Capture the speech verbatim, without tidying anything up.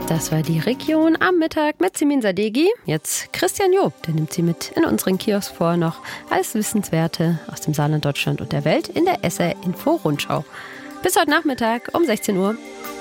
Das war die Region am Mittag mit Simin Sadeghi. Jetzt Christian Job, der nimmt sie mit in unseren Kiosk vor, noch alles Wissenswerte aus dem Saarland, Deutschland und der Welt in der S R Info Rundschau. Bis heute Nachmittag um sechzehn Uhr.